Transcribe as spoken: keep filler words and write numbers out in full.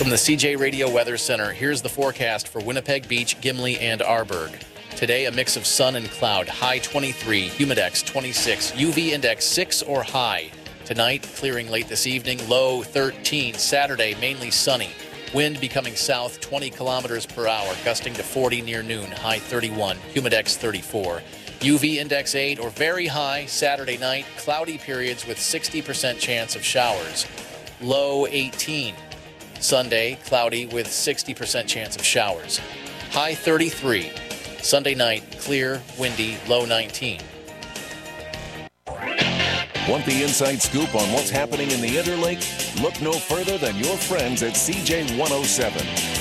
From the C J Radio Weather Center, here's the forecast for Winnipeg Beach, Gimli, and Arborg. Today, a mix of sun and cloud, high twenty-three, humidex twenty-six, U V index six or high. Tonight, clearing late this evening, low thirteen. Saturday, mainly sunny. Wind becoming south twenty kilometers per hour, gusting to forty near noon, high thirty-one, humidex thirty-four. U V index eight or very high. Saturday night, cloudy periods with sixty percent chance of showers, low eighteen. Sunday, cloudy with sixty percent chance of showers, high thirty-three. Sunday night, clear, windy, low nineteen. Want the inside scoop on what's happening in the Interlake? Look no further than your friends at C J one oh seven.